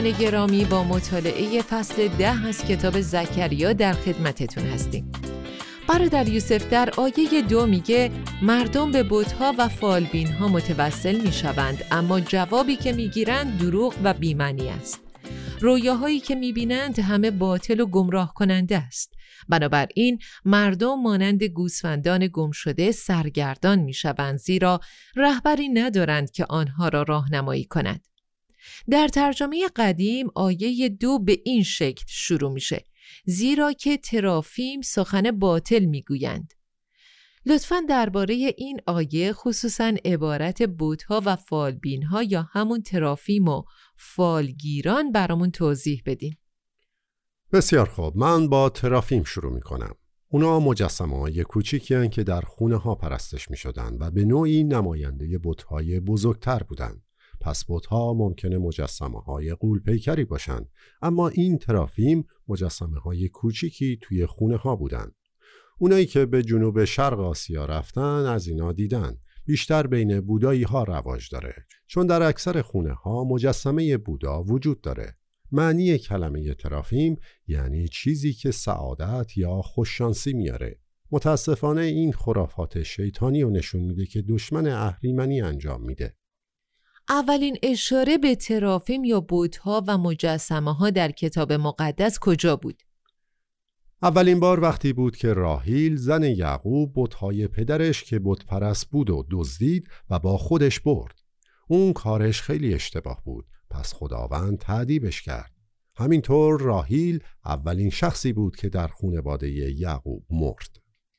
گرامی، با مطالعه فصل 10 از کتاب زکریا در خدمتتون هستیم. برادر یوسف در آیه 2 میگه مردم به بت‌ها و فالبین‌ها متوسل میشوند، اما جوابی که میگیرند دروغ و بی‌معنی است. رویاهایی که میبینند همه باطل و گمراه کننده است. بنابراین مردم مانند گوسفندان گم شده سرگردان میشوند، زیرا رهبری ندارند که آنها را راهنمایی کند. در ترجمه قدیم آیه 2 به این شکل شروع میشه: زیرا که ترافیم سخن باطل میگویند. لطفاً درباره این آیه، خصوصاً عبارت بت‌ها و فالبین‌ها یا همون ترافیم و فالگیران، برامون توضیح بدین. بسیار خوب، من با ترافیم شروع میکنم. اونا مجسمه‌های کوچیکی هستند که در خونه ها پرستش میشدن و به نوعی نماینده بت‌های بزرگتر بودند. پس بت‌ها ممکنه مجسمه‌های غول‌پیکری باشند، اما این ترافیم مجسمه‌های کوچیکی توی خونه ها بودند. اونایی که به جنوب شرق آسیا رفتن از اینا دیدن. بیشتر بین بودایی ها رواج داره، چون در اکثر خونه ها مجسمه بودا وجود داره. معنی کلمه ترافیم یعنی چیزی که سعادت یا خوششانسی میاره. متاسفانه این خرافات شیطانی رو نشون میده که دشمن اهریمنی انجام میده. اولین اشاره به ترافیم یا بت‌ها و مجسمه ها در کتاب مقدس کجا بود؟ اولین بار وقتی بود که راهیل زن یعقوب بت‌های پدرش که بت پرست بود و دزدید و با خودش برد. اون کارش خیلی اشتباه بود، پس خداوند تأدیبش کرد. همینطور راهیل اولین شخصی بود که در خانواده یعقوب مرد.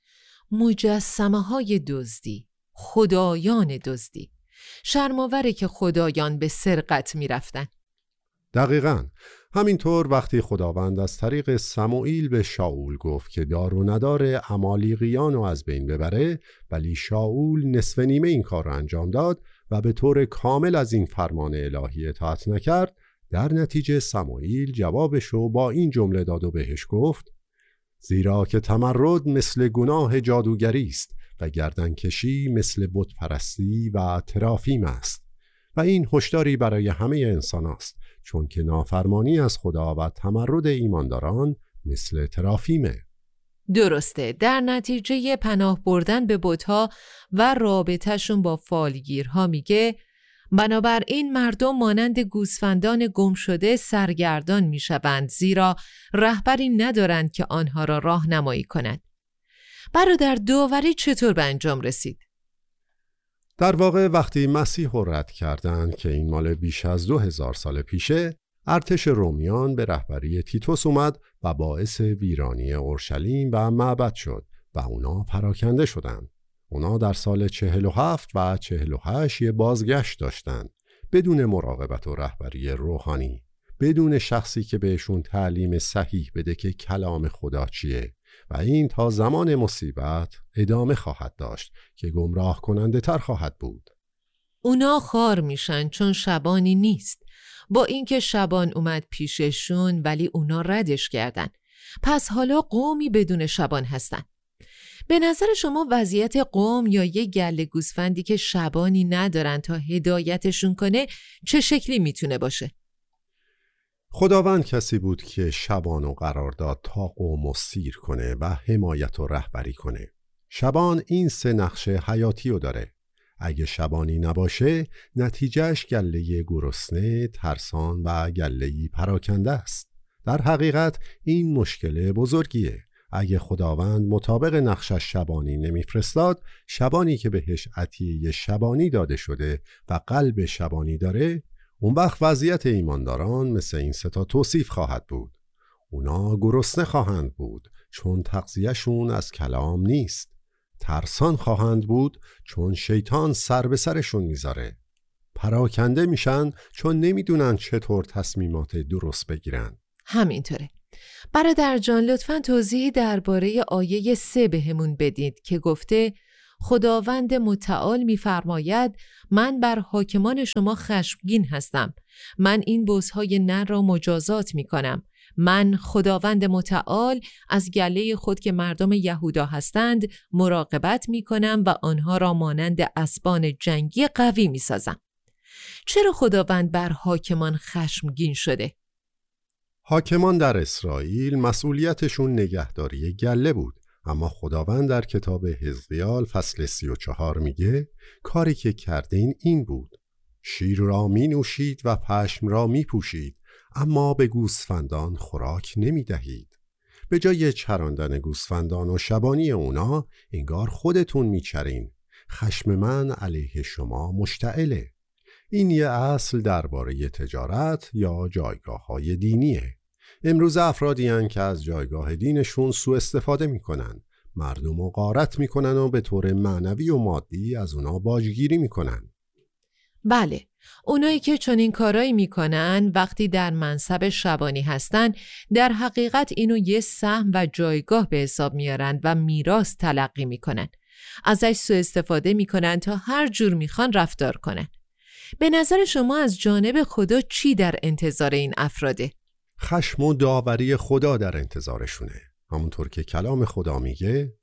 مجسمه های دزدی، خدایان دزدی. شرم‌آوره که خدایان به سرقت می رفتن. دقیقاً. همینطور وقتی خداوند از طریق سموئیل به شاول گفت که دار و ندار عمالیقیان رو از بین ببره، ولی شاول نصف نیمه این کار رو انجام داد و به طور کامل از این فرمان الهی اطاعت نکرد، در نتیجه سموئیل جوابش رو با این جمله داد و بهش گفت: زیرا که تمرد مثل گناه جادوگری است و گردنکشی مثل بت پرستی و ترافیم است. و این هشداری برای همه انسان است، چون که نافرمانی از خدا و تمرد ایمانداران مثل ترافیمه. درسته. در نتیجه پناه بردن به بت‌ها و رابطه‌شون با فالگیرها میگه بنابراین مردم مانند گوسفندان گم شده سرگردان میشوند، زیرا رهبری ندارند که آنها را راهنمایی کند. برادر، داوری چطور به انجام رسید؟ در واقع وقتی مسیح رو رد کردند که این مال بیش از 2000 سال پیشه، ارتش رومیان به رهبری تیتوس اومد و باعث ویرانی اورشلیم و معبد شد و اونا پراکنده شدند. اونا در سال 47 و 48 یه بازگشت داشتند، بدون مراقبت و رهبری روحانی، بدون شخصی که بهشون تعلیم صحیح بده که کلام خدا چیه، و این تا زمان مصیبت ادامه خواهد داشت که گمراه کننده تر خواهد بود. اونا خار میشن چون شبانی نیست. با اینکه شبان اومد پیششون ولی اونا ردش کردن. پس حالا قومی بدون شبان هستن. به نظر شما وضعیت قوم یا یک گله گوسفندی که شبانی ندارن تا هدایتشون کنه چه شکلی میتونه باشه؟ خداوند کسی بود که شبانو قرار داد تا قومو سیر کنه و حمایت و رهبری کنه. شبان این 3 نقش حیاتی رو داره. اگه شبانی نباشه، نتیجهش گله گرسنه، ترسان و گله‌ای پراکنده است. در حقیقت این مشکل بزرگیه. اگه خداوند مطابق نقشش شبانی نمیفرستاد، شبانی که بهش عطیه شبانی داده شده و قلب شبانی داره، اون وقت وضعیت ایمانداران مثل این 3 توصیف خواهد بود. اونا گرسنه خواهند بود چون تغذیه‌شون از کلام نیست. ترسان خواهند بود چون شیطان سر به سرشون میذاره. پراکنده میشن چون نمیدونن چطور تصمیمات درست بگیرن. همینطوره. برادر جان، لطفاً توضیحی درباره آیه 3 بهمون بدید که گفته خداوند متعال می‌فرماید من بر حاکمان شما خشمگین هستم. من این بزهای نر را مجازات می‌کنم. من خداوند متعال از گله خود که مردم یهودا هستند مراقبت می‌کنم و آنها را مانند اسبان جنگی قوی می‌سازم. چرا خداوند بر حاکمان خشمگین شده؟ حاکمان در اسرائیل مسئولیتشون نگهداری گله بود، اما خداوند در کتاب حزقیال فصل 34 میگه کاری که کردین این بود: شیر را می نوشید و پشم را می پوشید، اما به گوسفندان خوراک نمی دهید. به جای چراندن گوسفندان و شبانی اونا انگار خودتون می چرین. خشم من علیه شما مشتعله. این یه اصل درباره تجارت یا جایگاه‌های دینیه. امروز افرادی هستند که از جایگاه دینشون سوء استفاده میکنن، مردم رو غارت میکنن و به طور معنوی و مادی از اونا باجگیری میکنن. بله، اونایی که چنین کارایی میکنن وقتی در منصب شبانی هستن در حقیقت اینو یه سهم و جایگاه به حساب میارن و میراث تلقی میکنن. ازش سوء استفاده میکنن تا هر جور میخوان رفتار کنن. به نظر شما از جانب خدا چی در انتظار این افراده؟ خشم و داوری خدا در انتظارشونه. همونطور که کلام خدا میگه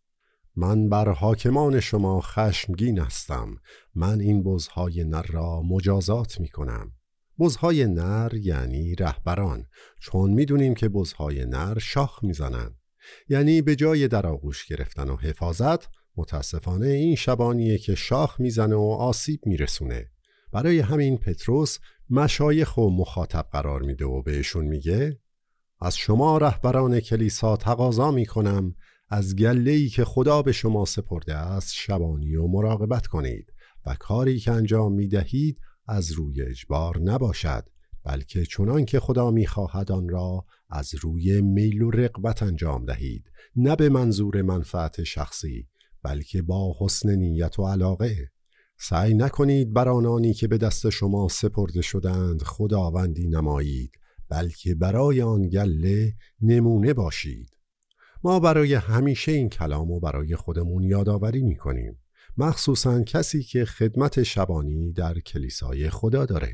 من بر حاکمان شما خشمگین هستم، من این بزهای نر را مجازات میکنم. بزهای نر یعنی رهبران، چون میدونیم که بزهای نر شاخ میزنن. یعنی به جای در آغوش گرفتن و حفاظت، متاسفانه این شبانیه که شاخ میزنه و آسیب میرسونه. برای همین پتروس مشایخ و مخاطب قرار میده و بهشون میگه از شما رهبران کلیسا تقاضا میکنم از گله‌ای که خدا به شما سپرده است شبانی و مراقبت کنید و کاری که انجام میدهید از روی اجبار نباشد، بلکه چنان که خدا میخواهد آن را از روی میل و رغبت انجام دهید، نه به منظور منفعت شخصی، بلکه با حسن نیت و علاقه. سعی نکنید بر آنانی که به دست شما سپرده شدند خداوندی نمایید، بلکه برای آن گله نمونه باشید. ما برای همیشه این کلامو برای خودمون یادآوری میکنیم، مخصوصاً کسی که خدمت شبانی در کلیسای خدا داره.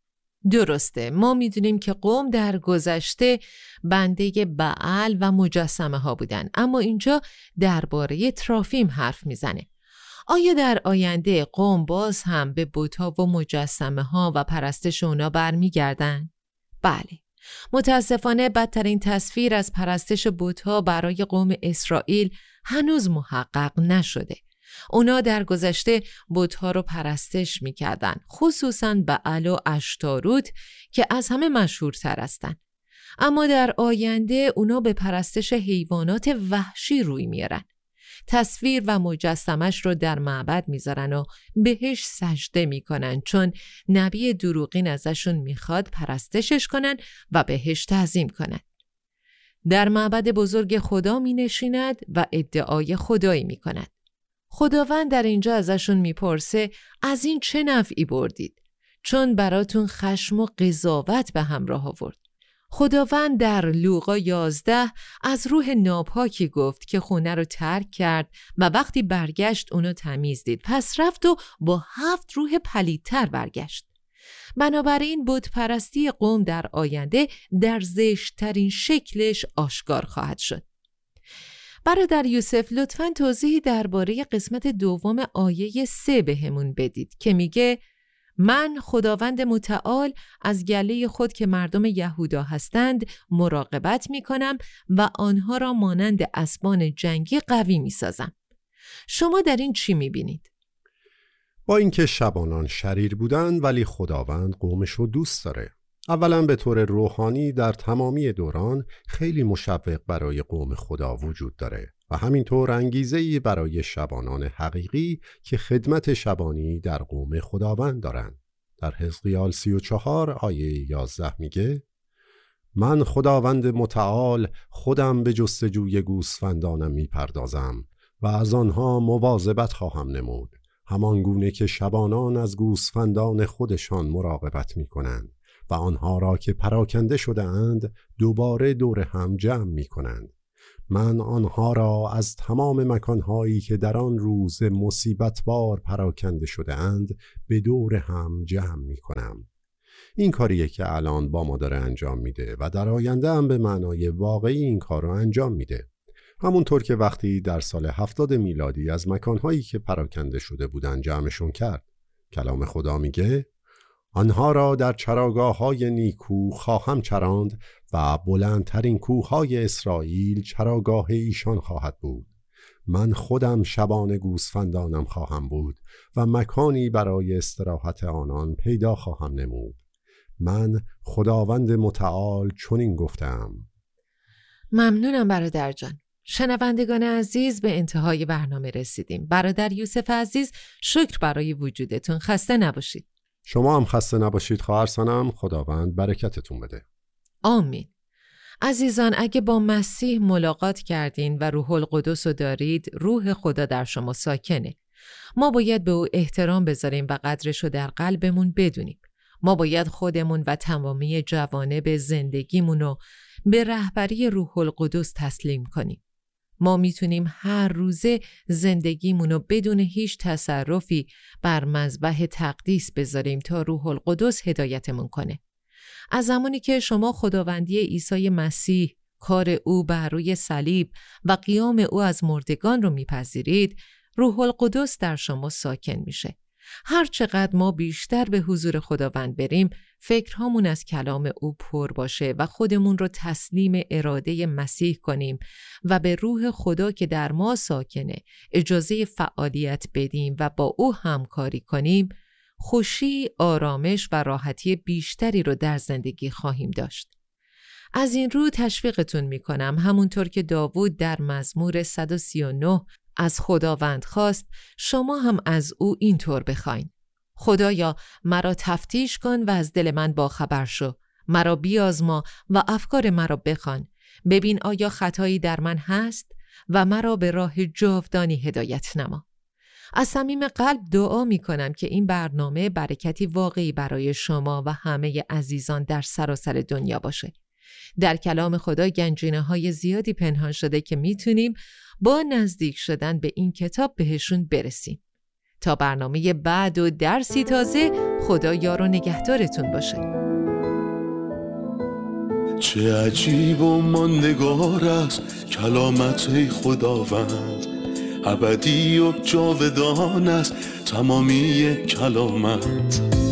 درسته، ما میدونیم که قوم در گذشته بنده بعل و مجسمه ها بودن، اما اینجا درباره ترافیم حرف میزنه. آیا در آینده قوم باز هم به بت‌ها و مجسمه ها و پرستش اونا برمیگردن؟ بله. متاسفانه بدترین تصویر از پرستش بت‌ها برای قوم اسرائیل هنوز محقق نشده. اونا در گذشته بت‌ها رو پرستش می‌کردن، خصوصاً بعل و اشتاروت که از همه مشهورتر هستن. اما در آینده اونا به پرستش حیوانات وحشی روی میارن. تصویر و مجسمش رو در معبد میذارن و بهش سجده میکنن، چون نبی دروغین ازشون میخواد پرستشش کنن و بهش تعظیم کنن. در معبد بزرگ خدا مینشیند و ادعای خدایی میکند. خداوند در اینجا ازشون میپرسه از این چه نفعی بردید؟ چون براتون خشم و قضاوت به همراه آورد. خداوند در لوقا 11 از روح ناپاکی گفت که خونه رو ترک کرد و وقتی برگشت اونو تمیز دید، پس رفت و با 7 روح پلیدتر برگشت. بنابراین بت پرستی قوم در آینده در زشت‌ترین شکلش آشکار خواهد شد. برادر یوسف لطفاً توضیحی درباره قسمت دوم آیه 3 بهمون بدید که میگه من خداوند متعال از گله خود که مردم یهودا هستند مراقبت می کنم و آنها را مانند اسبان جنگی قوی می سازم. شما در این چی می بینید؟ با اینکه شبانان شریر بودند ولی خداوند قومش رو دوست داره. اولا به طور روحانی در تمامی دوران خیلی مشوق برای قوم خدا وجود داره و همینطور انگیزه‌ای برای شبانان حقیقی که خدمت شبانی در قوم خداوند دارند. در حزقیال 34 آیه 11 میگه من خداوند متعال خودم به جستجوی گوسفندانم میپردازم و از آنها مواظبت خواهم نمود، همان گونه که شبانان از گوسفندان خودشان مراقبت میکنند و آنها را که پراکنده شده اند دوباره دور هم جمع می کنند. من آنها را از تمام مکانهایی که در آن روز مصیبت بار پراکنده شده اند به دور هم جمع می کنم. این کاریه که الان با ما داره انجام میده و در آینده هم به معنای واقعی این کار رو انجام میده. همونطور که وقتی در سال 70 میلادی از مکانهایی که پراکنده شده بودن جمعشون کرد. کلام خدا میگه آنها را در چراگاه‌های نیکو خواهم چراند و بلندترین کوه‌های اسرائیل چراگاه ایشان خواهد بود. من خودم شبان گوسفندانم خواهم بود و مکانی برای استراحت آنان پیدا خواهم نمود. من خداوند متعال چنین گفتم. ممنونم برادر جان. شنوندگان عزیز، به انتهای برنامه رسیدیم. برادر یوسف عزیز، شکر برای وجودتون. خسته نباشید. شما هم خسته نباشید خواهر سنم. خداوند برکتتون بده. آمین. عزیزان، اگه با مسیح ملاقات کردین و روح القدس رو دارید، روح خدا در شما ساکنه. ما باید به او احترام بذاریم و قدرش رو در قلبمون بدونیم. ما باید خودمون و تمامی جوانب زندگیمون رو به رهبری روح القدس تسلیم کنیم. ما میتونیم هر روزه زندگیمون رو بدون هیچ تصرفی بر مذبح تقدیس بذاریم تا روح القدس هدایتمون کنه. از زمانی که شما خداوندی عیسی مسیح، کار او بر روی صلیب و قیام او از مردگان رو میپذیرید، روح القدس در شما ساکن میشه. هر چقدر ما بیشتر به حضور خداوند بریم، فکرهامون از کلام او پر باشه و خودمون رو تسلیم اراده مسیح کنیم و به روح خدا که در ما ساکنه اجازه فعالیت بدیم و با او همکاری کنیم، خوشی، آرامش و راحتی بیشتری رو در زندگی خواهیم داشت. از این رو تشویقتون میکنم همونطور که داوود در مزمور 139 از خداوند خواست، شما هم از او اینطور بخواین: خدایا مرا تفتیش کن و از دل من باخبر شو، مرا بیازما و افکار مرا بخوان، ببین آیا خطایی در من هست و مرا به راه جاودانی هدایت نما. از صمیم قلب دعا می کنم که این برنامه برکتی واقعی برای شما و همه عزیزان در سراسر دنیا باشه. در کلام خدا گنجینه‌های زیادی پنهان شده که میتونیم با نزدیک شدن به این کتاب بهشون برسیم. تا برنامه بعد و درسی تازه، خدا یار و نگهدارتون باشه. چه عجیب و ماندگار است کلامت خداوند، ابدی و جاودان است تمامی کلامت.